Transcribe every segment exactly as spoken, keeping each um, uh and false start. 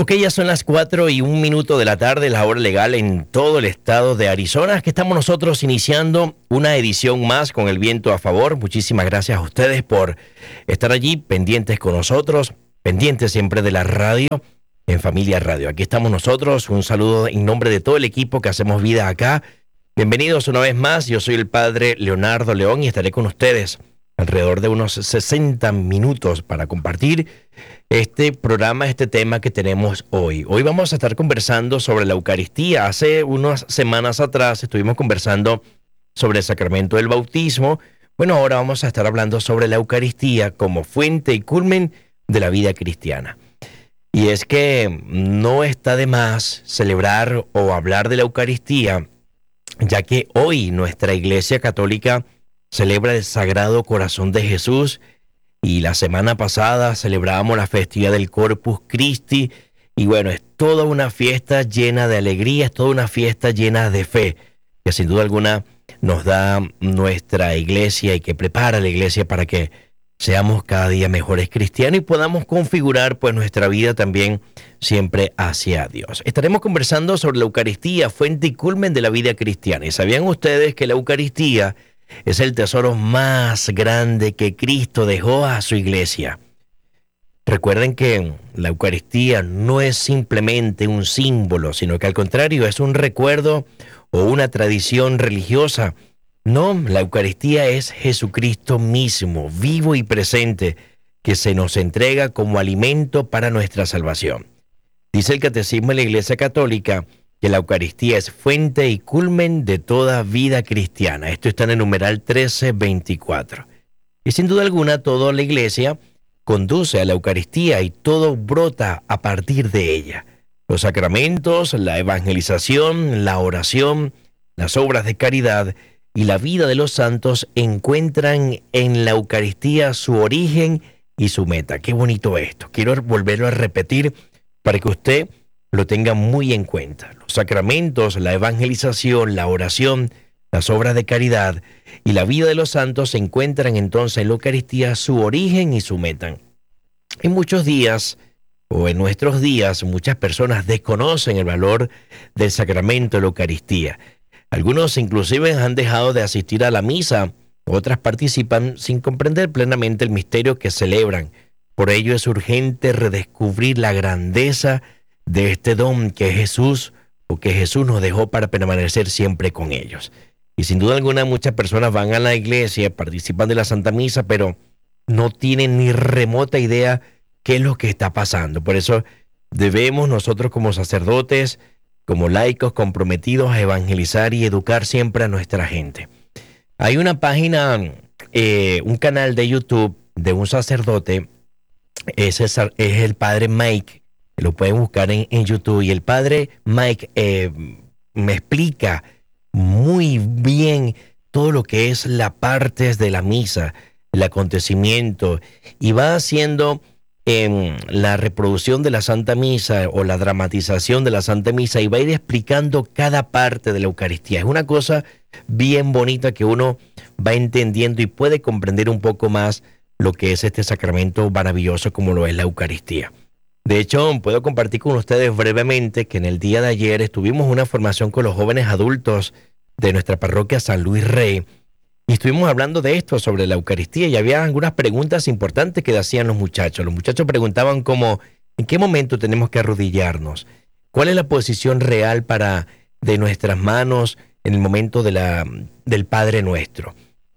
Ok, ya son las cuatro y un minuto de la tarde, la hora legal en todo el estado de Arizona. Que estamos nosotros iniciando una edición más con el viento a favor. Muchísimas gracias a ustedes por estar allí, pendientes con nosotros, pendientes siempre de la radio, en Familia Radio. Aquí estamos nosotros, un saludo en nombre de todo el equipo que hacemos vida acá. Bienvenidos una vez más, yo soy el padre Leonardo León y estaré con ustedes alrededor de unos sesenta minutos para compartir este programa, este tema que tenemos hoy. Hoy vamos a estar conversando sobre la Eucaristía. Hace unas semanas atrás estuvimos conversando sobre el sacramento del bautismo. Bueno, ahora vamos a estar hablando sobre la Eucaristía como fuente y culmen de la vida cristiana. Y es que no está de más celebrar o hablar de la Eucaristía, ya que hoy nuestra Iglesia Católica celebra el Sagrado Corazón de Jesús y la semana pasada celebrábamos la festividad del Corpus Christi y bueno, es toda una fiesta llena de alegría, es toda una fiesta llena de fe, que sin duda alguna nos da nuestra iglesia y que prepara la iglesia para que seamos cada día mejores cristianos y podamos configurar pues nuestra vida también siempre hacia Dios. Estaremos conversando sobre la Eucaristía, fuente y culmen de la vida cristiana. ¿Y sabían ustedes que la Eucaristía es el tesoro más grande que Cristo dejó a su iglesia? Recuerden que la Eucaristía no es simplemente un símbolo, sino que al contrario es un recuerdo o una tradición religiosa. No, la Eucaristía es Jesucristo mismo, vivo y presente, que se nos entrega como alimento para nuestra salvación. Dice el Catecismo de la Iglesia Católica que la Eucaristía es fuente y culmen de toda vida cristiana. Esto está en el numeral trece veinticuatro. Y sin duda alguna, toda la Iglesia conduce a la Eucaristía y todo brota a partir de ella. Los sacramentos, la evangelización, la oración, las obras de caridad y la vida de los santos encuentran en la Eucaristía su origen y su meta. Qué bonito esto. Quiero volverlo a repetir para que usted lo tenga muy en cuenta. Los sacramentos, la evangelización, la oración, las obras de caridad y la vida de los santos encuentran entonces en la Eucaristía su origen y su meta. En muchos días, o en nuestros días, muchas personas desconocen el valor del sacramento de la Eucaristía. Algunos inclusive han dejado de asistir a la misa, otras participan sin comprender plenamente el misterio que celebran. Por ello es urgente redescubrir la grandeza de este don que Jesús o que Jesús nos dejó para permanecer siempre con ellos. Y sin duda alguna muchas personas van a la iglesia, participan de la Santa Misa, pero no tienen ni remota idea qué es lo que está pasando. Por eso debemos nosotros como sacerdotes, como laicos comprometidos a evangelizar y educar siempre a nuestra gente. Hay una página, eh, un canal de YouTube de un sacerdote, ese es el padre Mike, lo pueden buscar en, en YouTube, y el padre Mike eh, me explica muy bien todo lo que es la parte de la misa, el acontecimiento, y va haciendo en la reproducción de la Santa Misa o la dramatización de la Santa Misa y va a ir explicando cada parte de la Eucaristía. Es una cosa bien bonita que uno va entendiendo y puede comprender un poco más lo que es este sacramento maravilloso como lo es la Eucaristía. De hecho, puedo compartir con ustedes brevemente que en el día de ayer estuvimos en una formación con los jóvenes adultos de nuestra parroquia San Luis Rey. Y estuvimos hablando de esto, sobre la Eucaristía, y había algunas preguntas importantes que hacían los muchachos. Los muchachos preguntaban como, ¿en qué momento tenemos que arrodillarnos? ¿Cuál es la posición real para de nuestras manos en el momento de la, del Padre Nuestro?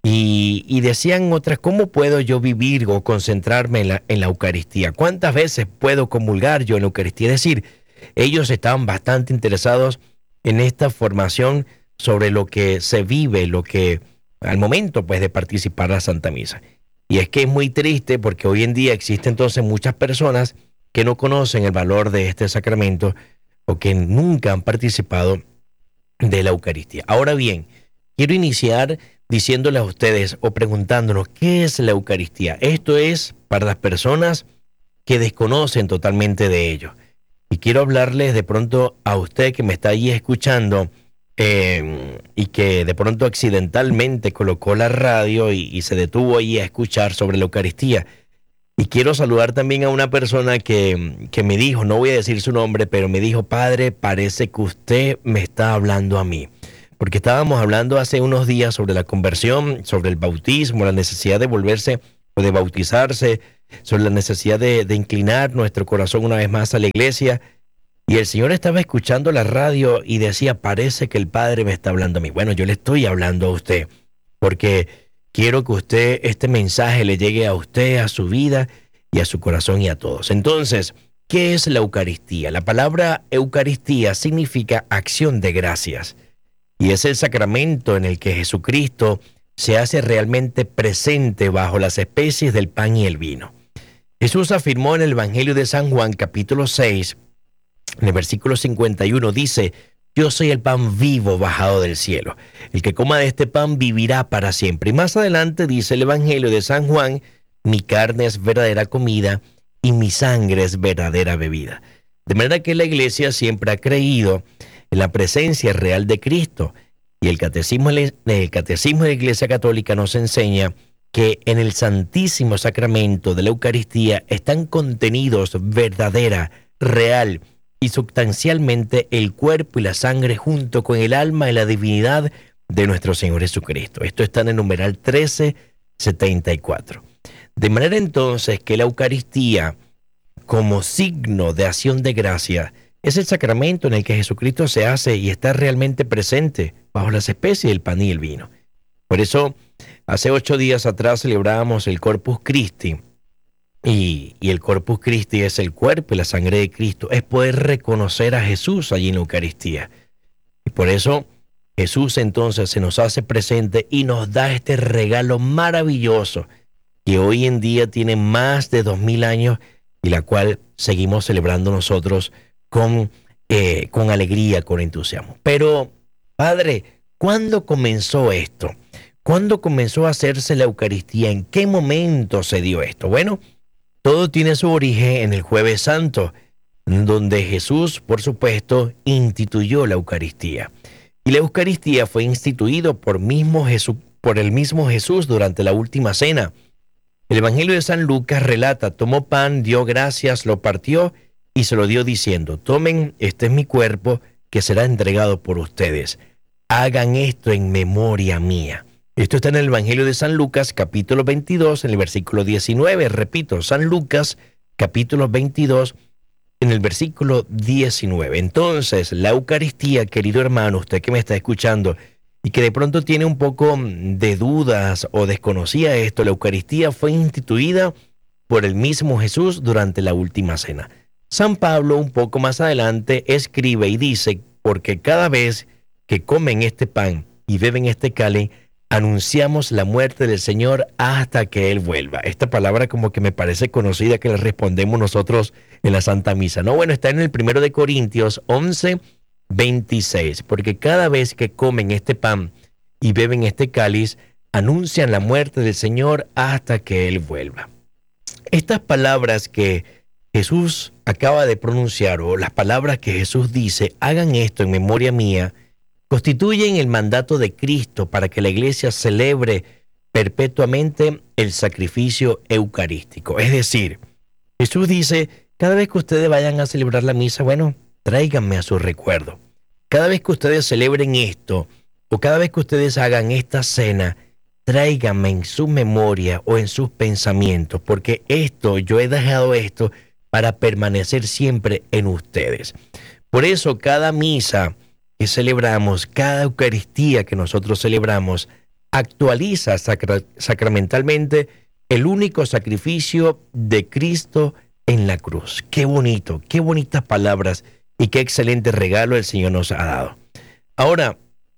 Y, y decían otras, ¿cómo puedo yo vivir o concentrarme en la, en la Eucaristía? ¿Cuántas veces puedo comulgar yo en la Eucaristía? Es decir, ellos estaban bastante interesados en esta formación sobre lo que se vive, lo que al momento pues de participar en la Santa Misa. Y es que es muy triste porque hoy en día existen entonces muchas personas que no conocen el valor de este sacramento o que nunca han participado de la Eucaristía. Ahora bien, quiero iniciar diciéndoles a ustedes o preguntándonos ¿qué es la Eucaristía? Esto es para las personas que desconocen totalmente de ello. Y quiero hablarles de pronto a usted que me está ahí escuchando eh, y que de pronto accidentalmente colocó la radio y, y se detuvo ahí a escuchar sobre la Eucaristía. Y quiero saludar también a una persona que, que me dijo, no voy a decir su nombre, pero me dijo, padre, parece que usted me está hablando a mí. Porque estábamos hablando hace unos días sobre la conversión, sobre el bautismo, la necesidad de volverse o de bautizarse, sobre la necesidad de, de inclinar nuestro corazón una vez más a la iglesia. Y el Señor estaba escuchando la radio y decía, parece que el Padre me está hablando a mí. Bueno, yo le estoy hablando a usted, porque quiero que usted, este mensaje le llegue a usted, a su vida y a su corazón y a todos. Entonces, ¿qué es la Eucaristía? La palabra Eucaristía significa acción de gracias. Y es el sacramento en el que Jesucristo se hace realmente presente bajo las especies del pan y el vino. Jesús afirmó en el Evangelio de San Juan, capítulo seis, en el versículo cincuenta y uno, dice, yo soy el pan vivo bajado del cielo. El que coma de este pan vivirá para siempre. Y más adelante dice el Evangelio de San Juan, mi carne es verdadera comida y mi sangre es verdadera bebida. De manera que la iglesia siempre ha creído en la presencia real de Cristo. Y el catecismo, el catecismo de la Iglesia Católica nos enseña que en el Santísimo Sacramento de la Eucaristía están contenidos verdadera, real y sustancialmente el cuerpo y la sangre junto con el alma y la divinidad de nuestro Señor Jesucristo. Esto está en el numeral trece setenta y cuatro. De manera entonces que la Eucaristía, como signo de acción de gracia, es el sacramento en el que Jesucristo se hace y está realmente presente bajo las especies del pan y el vino. Por eso, hace ocho días atrás celebrábamos el Corpus Christi, y, y el Corpus Christi es el cuerpo y la sangre de Cristo, es poder reconocer a Jesús allí en la Eucaristía. Y por eso Jesús entonces se nos hace presente y nos da este regalo maravilloso que hoy en día tiene más de dos mil años y la cual seguimos celebrando nosotros con, eh, con alegría, con entusiasmo. Pero, Padre, ¿cuándo comenzó esto? ¿Cuándo comenzó a hacerse la Eucaristía? ¿En qué momento se dio esto? Bueno, todo tiene su origen en el Jueves Santo, donde Jesús, por supuesto, instituyó la Eucaristía. Y la Eucaristía fue instituido por, mismo Jesús, por el mismo Jesús durante la última cena. El Evangelio de San Lucas relata, tomó pan, dio gracias, lo partió y se lo dio diciendo, tomen, este es mi cuerpo que será entregado por ustedes. Hagan esto en memoria mía. Esto está en el Evangelio de San Lucas, capítulo veintidós, en el versículo diecinueve. Repito, San Lucas, capítulo veintidós, en el versículo diecinueve. Entonces, la Eucaristía, querido hermano, usted que me está escuchando y que de pronto tiene un poco de dudas o desconocía esto, la Eucaristía fue instituida por el mismo Jesús durante la última cena. San Pablo, un poco más adelante, escribe y dice, porque cada vez que comen este pan y beben este cáliz, anunciamos la muerte del Señor hasta que Él vuelva. Esta palabra como que me parece conocida que le respondemos nosotros en la Santa Misa. No, bueno, está en el primero de Corintios once, veintiséis, porque cada vez que comen este pan y beben este cáliz, anuncian la muerte del Señor hasta que Él vuelva. Estas palabras que Jesús acaba de pronunciar, o las palabras que Jesús dice, hagan esto en memoria mía, constituyen el mandato de Cristo para que la iglesia celebre perpetuamente el sacrificio eucarístico. Es decir, Jesús dice, cada vez que ustedes vayan a celebrar la misa, bueno, tráiganme a su recuerdo. Cada vez que ustedes celebren esto, o cada vez que ustedes hagan esta cena, tráiganme en su memoria o en sus pensamientos, porque esto, yo he dejado esto para permanecer siempre en ustedes. Por eso cada misa que celebramos, cada Eucaristía que nosotros celebramos, actualiza sacra- sacramentalmente el único sacrificio de Cristo en la cruz. Qué bonito, qué bonitas palabras y qué excelente regalo el Señor nos ha dado. Ahora,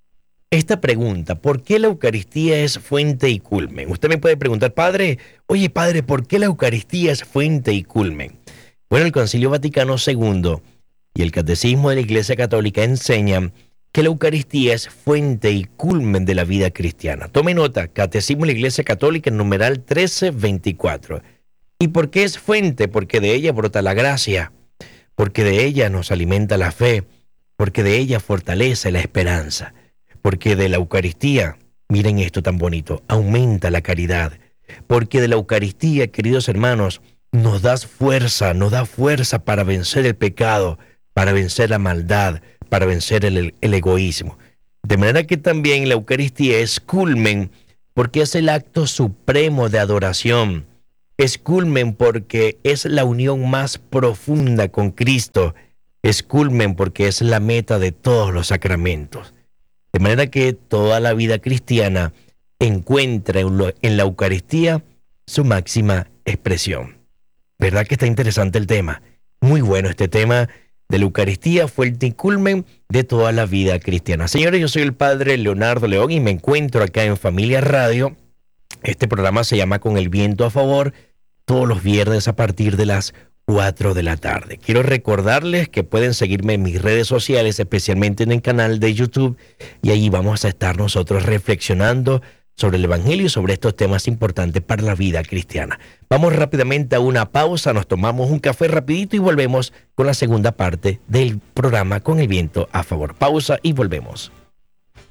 esta pregunta, ¿por qué la Eucaristía es fuente y culmen? Usted me puede preguntar, Padre, oye Padre, ¿por qué la Eucaristía es fuente y culmen? Bueno, el Concilio Vaticano segundo y el Catecismo de la Iglesia Católica enseñan que la Eucaristía es fuente y culmen de la vida cristiana. Tome nota, Catecismo de la Iglesia Católica en numeral trece veinticuatro. ¿Y por qué es fuente? Porque de ella brota la gracia, porque de ella nos alimenta la fe, porque de ella fortalece la esperanza, porque de la Eucaristía, miren esto tan bonito, aumenta la caridad, porque de la Eucaristía, queridos hermanos, nos das fuerza, nos da fuerza para vencer el pecado, para vencer la maldad, para vencer el, el egoísmo. De manera que también la Eucaristía es culmen porque es el acto supremo de adoración. Es culmen porque es la unión más profunda con Cristo. Es culmen porque es la meta de todos los sacramentos. De manera que toda la vida cristiana encuentra en la Eucaristía su máxima expresión. ¿Verdad que está interesante el tema? Muy bueno este tema de la Eucaristía, fue el culmen de toda la vida cristiana. Señores, yo soy el padre Leonardo León y me encuentro acá en Familia Radio. Este programa se llama Con el Viento a Favor, todos los viernes a partir de las cuatro de la tarde. Quiero recordarles que pueden seguirme en mis redes sociales, especialmente en el canal de YouTube, y allí vamos a estar nosotros reflexionando sobre el Evangelio y sobre estos temas importantes para la vida cristiana. Vamos rápidamente a una pausa, nos tomamos un café rapidito y volvemos con la segunda parte del programa Con el Viento a Favor. Pausa y volvemos.